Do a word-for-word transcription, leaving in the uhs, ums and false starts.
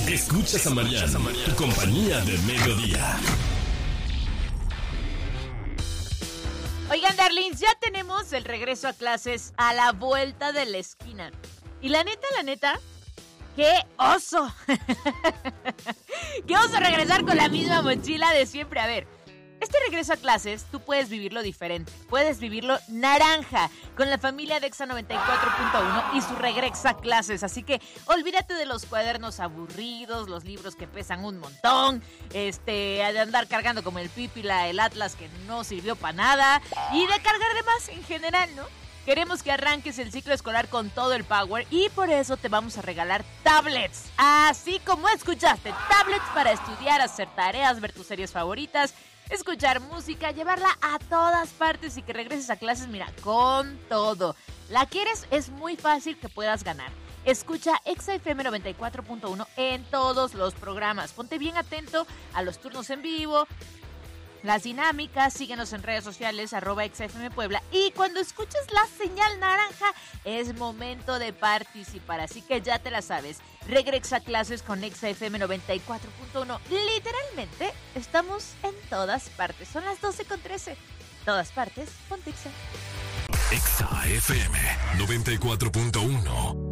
Escuchas a Mariana, tu compañía de mediodía. Oigan, darlings, ya tenemos el regreso a clases a la vuelta de la esquina. Y la neta, la neta, ¡qué oso! ¡Qué oso regresar con la misma mochila de siempre! A ver, este regreso a clases tú puedes vivirlo diferente. Puedes vivirlo naranja con la familia de Exa noventa y cuatro punto uno y su regreso a clases. Así que olvídate de los cuadernos aburridos, los libros que pesan un montón, este, de andar cargando como el Pípila, el Atlas que no sirvió para nada y de cargar de más en general, ¿no? Queremos que arranques el ciclo escolar con todo el power y por eso te vamos a regalar tablets. Así como escuchaste, tablets para estudiar, hacer tareas, ver tus series favoritas, escuchar música, llevarla a todas partes y que regreses a clases, mira, con todo. ¿La quieres? Es muy fácil que puedas ganar. Escucha Exa F M noventa y cuatro punto uno en todos los programas. Ponte bien atento a los turnos en vivo, las dinámicas, síguenos en redes sociales, arroba Exa F M Puebla. Y cuando escuches la señal naranja, es momento de participar. Así que ya te la sabes. Regresa a clases con Exa F M noventa y cuatro punto uno. Literalmente, estamos en todas partes. Son las doce con trece. Todas partes, ponte Exa. Exa F M noventa y cuatro punto uno.